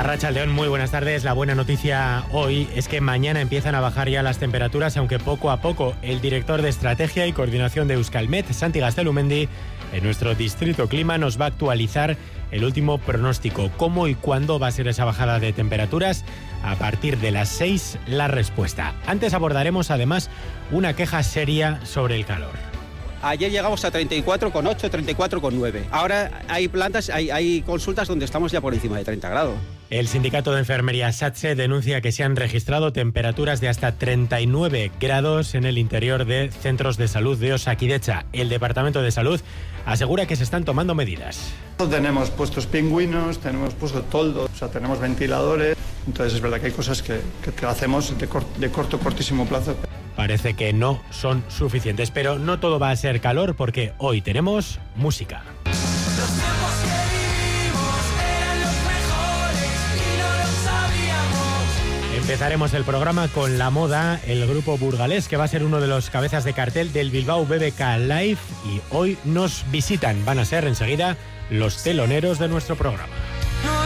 Arratsaldeon, muy buenas tardes. La buena noticia hoy es que mañana empiezan a bajar ya las temperaturas, aunque poco a poco. El director de Estrategia y Coordinación de Euskalmet, Santi Gaztelumendi, en nuestro Distrito Clima nos va a actualizar el último pronóstico. ¿Cómo y cuándo va a ser esa bajada de temperaturas? A partir de las 6, la respuesta. Antes abordaremos además una queja seria sobre el calor. Ayer llegamos a 34,8, 34,9. Ahora hay plantas, hay consultas donde estamos ya por encima de 30 grados. El sindicato de enfermería SATSE denuncia que se han registrado temperaturas de hasta 39 grados en el interior de centros de salud de Osakidetza. El Departamento de Salud asegura que se están tomando medidas. Tenemos puestos pingüinos, tenemos puesto toldos, o sea, tenemos ventiladores. Entonces es verdad que hay cosas que hacemos de cortísimo plazo. Parece que no son suficientes, pero no todo va a ser calor porque hoy tenemos música. Los tiempos que vivimos eran los mejores y no lo sabíamos. Empezaremos el programa con la moda, el grupo burgalés, que va a ser uno de los cabezas de cartel del Bilbao BBK Live, y hoy nos visitan. Van a ser enseguida los teloneros de nuestro programa.